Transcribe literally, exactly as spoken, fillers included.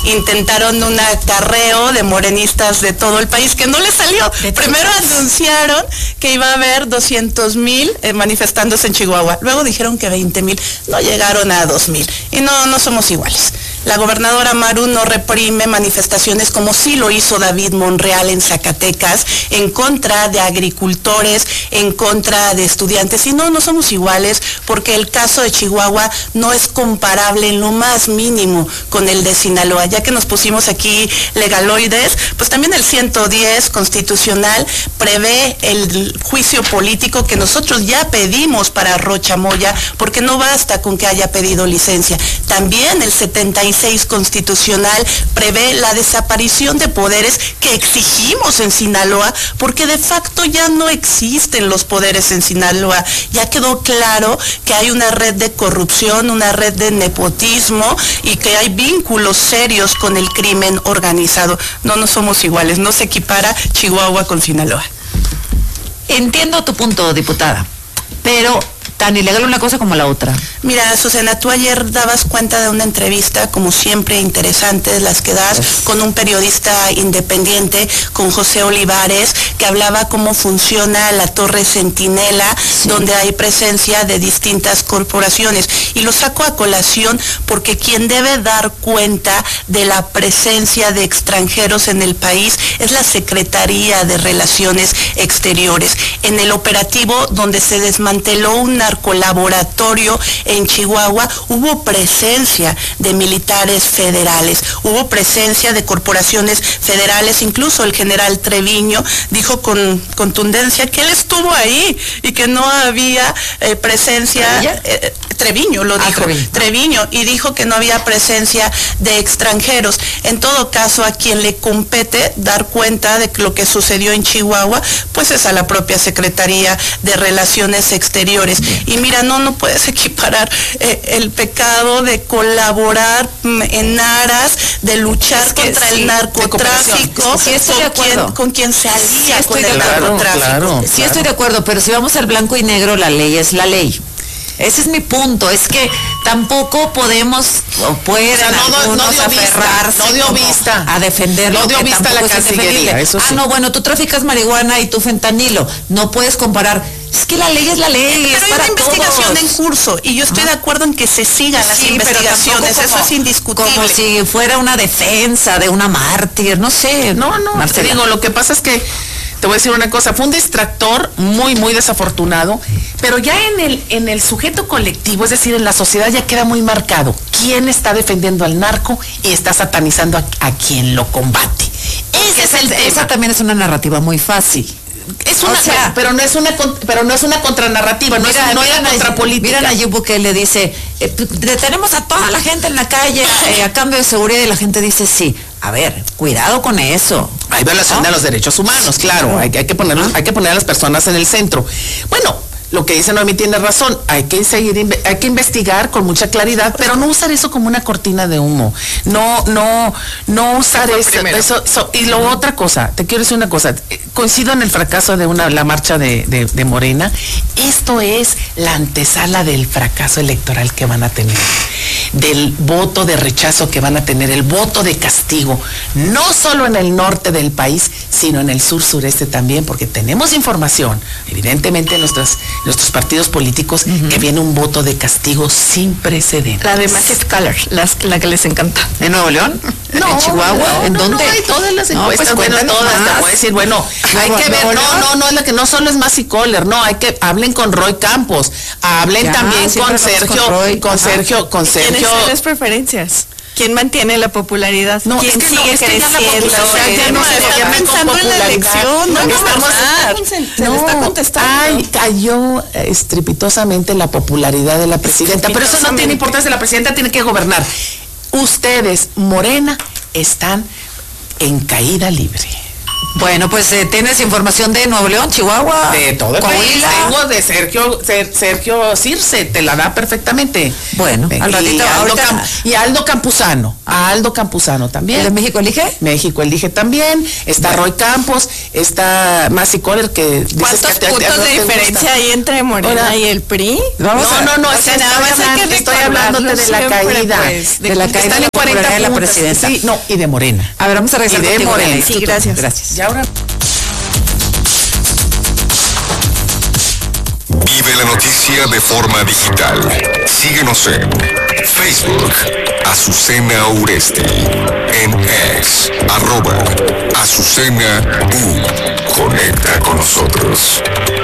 intentaron un acarreo de morenistas de todo el país que no les salió. Primero anunciaron que iba a haber doscientos mil eh, manifestándose en Chihuahua, luego dijeron que veinte mil, no llegaron a dos mil, y no, no somos iguales. La gobernadora Maru no reprime manifestaciones como sí lo hizo David Monreal en Zacatecas, en contra de agricultores, en contra de estudiantes, y no, no somos iguales, porque el caso de Chihuahua no es comparable en lo más mínimo con el de Sinaloa. Ya que nos pusimos aquí legaloides, pues también el ciento diez constitucional prevé el juicio político que nosotros ya pedimos para Rocha Moya, porque no basta con que haya pedido licencia. También el setenta y seis constitucional prevé la desaparición de poderes que exigimos en Sinaloa, porque de facto ya no existen los poderes en Sinaloa. Ya quedó claro que hay una red de corrupción, una red de nepotismo, y que hay vínculos serios con el crimen organizado. No, no somos iguales, no se equipara Chihuahua con Sinaloa. Entiendo tu punto, diputada, pero tan ilegal una cosa como la otra. Mira, Susana, tú ayer dabas cuenta de una entrevista, como siempre, interesantes las que das, con un periodista independiente, con José Olivares, que hablaba cómo funciona la Torre Centinela, sí, donde hay presencia de distintas corporaciones. Y lo saco a colación porque quien debe dar cuenta de la presencia de extranjeros en el país es la Secretaría de Relaciones Exteriores. En el operativo donde se desmanteló un narcolaboratorio en Chihuahua, hubo presencia de militares federales, hubo presencia de corporaciones federales, incluso el general Treviño dijo con contundencia que él estuvo ahí y que no había eh, presencia, eh, Treviño lo dijo, ah, Treviño, y dijo que no había presencia de extranjeros. En todo caso, a quien le compete dar cuenta de lo que sucedió en Chihuahua, pues es a la propia Secretaría de Relaciones Exteriores. Y mira, no, no puedes equiparar eh, el pecado de colaborar mm, en aras de luchar es contra sí, el narcotráfico, sí, con, quien, con quien se alía sí, con el claro, narcotráfico. Claro, sí, claro. Estoy de acuerdo, pero si vamos al blanco y negro, la ley es la ley. Ese es mi punto, es que tampoco podemos o pueden o sea, no, algunos no dio aferrarse vista, no dio vista. a defenderlo. No dio vista la Cancillería, eso sí. Ah, no, bueno, tú traficas marihuana y tú fentanilo, no puedes comparar. Es que la ley es la ley, pero es hay para una investigación todos. En curso y yo estoy ah. de acuerdo en que se sigan las sí, investigaciones, como, eso es indiscutible. Como si fuera una defensa de una mártir, no sé. No, no, Marcela. Te digo, lo que pasa es que te voy a decir una cosa, fue un distractor muy, muy desafortunado, pero ya en el, en el sujeto colectivo, es decir, en la sociedad ya queda muy marcado quién está defendiendo al narco y está satanizando a, a quien lo combate. Ese es el tema. Esa también es una narrativa muy fácil. Es una, o sea, pero no es una, pero no es una contranarrativa, no mira, es no una contrapolítica. Mira, Nayib Bukele dice, eh, detenemos a toda la gente en la calle eh, a cambio de seguridad, y la gente dice sí. A ver, cuidado con eso. Hay violación ¿no? de los derechos humanos, claro, hay, hay que poner, hay que poner a las personas en el centro. Bueno, lo que dice Noemí tiene razón, hay que seguir, hay que investigar con mucha claridad, pero no usar eso como una cortina de humo. No, no, no usar eso, eso, eso. Y luego otra cosa, te quiero decir una cosa, coincido en el fracaso de una, la marcha de, de, de Morena. Esto es la antesala del fracaso electoral que van a tener, del voto de rechazo que van a tener, el voto de castigo, no solo en el norte del país, sino en el sur sureste también, porque tenemos información, evidentemente nuestras nuestros partidos políticos, uh-huh. que viene un voto de castigo sin precedentes. La de Magic Color, las, la que les encanta. ¿En Nuevo León? No, ¿en Chihuahua? No, ¿En no, dónde? No, hay todas las encuestas, no, pues bueno, todas, más. Te voy a decir, bueno, hay no, que ver, no, no, no, no, es la que no solo es Magic Color, no, hay que, hablen con Roy Campos, hablen ya, también con Sergio, con, Roy, con Sergio, con Sergio. ¿Quiénes son las preferencias? ¿Quién mantiene la popularidad? No, ¿quién es que sigue no, es que creciendo? Ya, o sea, ya no se está pensando en la elección, no, no, estamos, se no, le está contestando. Ay, cayó estrepitosamente la popularidad de la presidenta, pero eso no tiene importancia, la presidenta tiene que gobernar. Ustedes, Morena, están en caída libre. Bueno, pues eh, tienes información de Nuevo León, Chihuahua, de todo el país. Tengo de Sergio, Ser, Sergio Circe, te la da perfectamente. Bueno, eh, al ratito. Y Aldo, Cam, y Aldo Campuzano, a Aldo Campuzano también. ¿El de México Elige? México Elige también. Está bueno. Roy Campos, está Masi Kohler, que ¿cuántos que puntos te, de diferencia hay entre Morena Ahora, y el P R I? Vamos no, a, no, no, o sea, nada más hay que estoy hablándote de la caída. Pues, de, de la caída de la cuarenta de la presidenta. Sí, no, y de Morena. A ver, vamos a regresar de Morena. Sí, gracias. Gracias. Y ahora vive la noticia de forma digital. Síguenos en Facebook, Azucena Uresti, en X, arroba Azucena U. Conecta con nosotros.